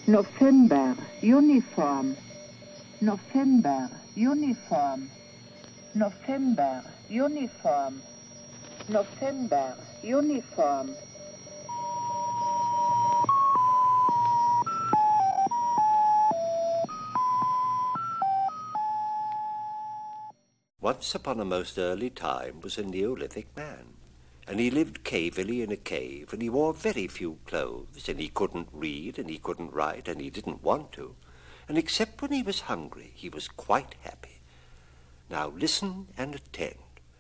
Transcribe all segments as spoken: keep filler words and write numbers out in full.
November, uniform. November, uniform. November, uniform. November, uniform. Once upon a most early time was a Neolithic man, and he lived cavily in a cave, and he wore very few clothes, and he couldn't read, and he couldn't write, and he didn't want to, and except when he was hungry, he was quite happy. Now listen and attend.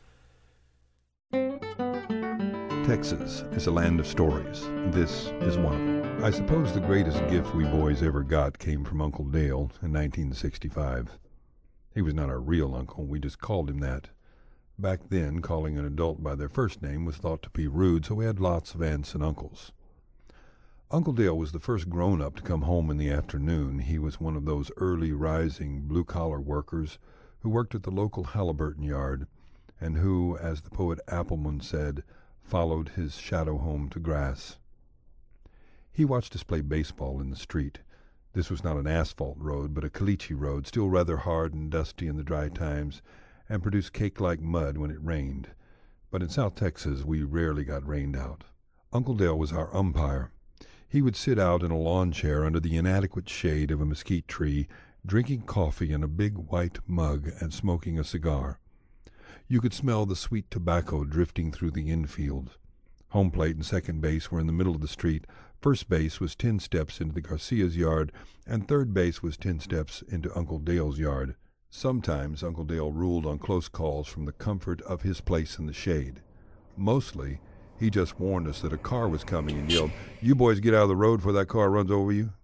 Texas is a land of stories, and this is one of them. I suppose the greatest gift we boys ever got came from Uncle Dale in nineteen sixty-five. He was not our real uncle, we just called him that. Back then, calling an adult by their first name was thought to be rude, so we had lots of aunts and uncles. Uncle Dale was the first grown-up to come home in the afternoon. He was one of those early-rising blue-collar workers who worked at the local Halliburton yard, and who, as the poet Appleman said, followed his shadow home to grass. He watched us play baseball in the street. This was not an asphalt road, but a caliche road, still rather hard and dusty in the dry times, and produced cake-like mud when it rained. But in South Texas, we rarely got rained out. Uncle Dale was our umpire. He would sit out in a lawn chair under the inadequate shade of a mesquite tree, drinking coffee in a big white mug and smoking a cigar. You could smell the sweet tobacco drifting through the infield. Home plate and second base were in the middle of the street. First base was ten steps into the Garcia's yard, and third base was ten steps into Uncle Dale's yard. Sometimes Uncle Dale ruled on close calls from the comfort of his place in the shade. Mostly, he just warned us that a car was coming and yelled, "You boys get out of the road before that car runs over you."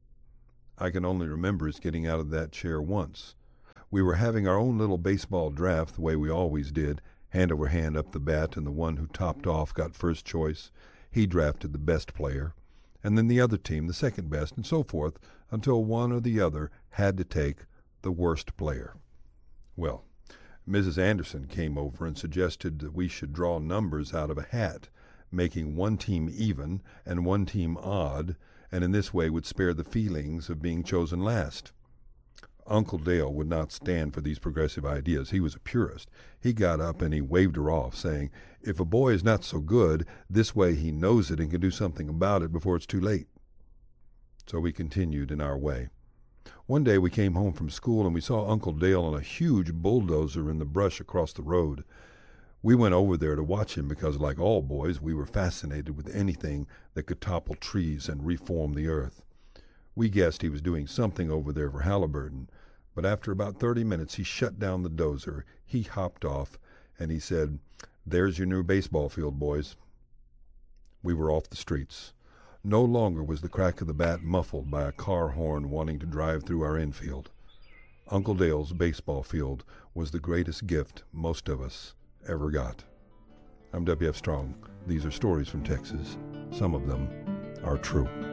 I can only remember us getting out of that chair once. We were having our own little baseball draft the way we always did, hand over hand up the bat, and the one who topped off got first choice. He drafted the best player, and then the other team the second best, and so forth, until one or the other had to take the worst player. Well, Missus Anderson came over and suggested that we should draw numbers out of a hat, making one team even and one team odd, and in this way would spare the feelings of being chosen last. Uncle Dale would not stand for these progressive ideas. He was a purist. He got up and he waved her off, saying, "If a boy is not so good, this way he knows it and can do something about it before it's too late." So we continued in our way. One day we came home from school and we saw Uncle Dale on a huge bulldozer in the brush across the road. We went over there to watch him because, like all boys, we were fascinated with anything that could topple trees and reform the earth. We guessed he was doing something over there for Halliburton, but after about thirty minutes he shut down the dozer, he hopped off, and he said, "There's your new baseball field, boys." We were off the streets. No longer was the crack of the bat muffled by a car horn wanting to drive through our infield. Uncle Dale's baseball field was the greatest gift most of us ever got. I'm W F Strong. These are stories from Texas. Some of them are true.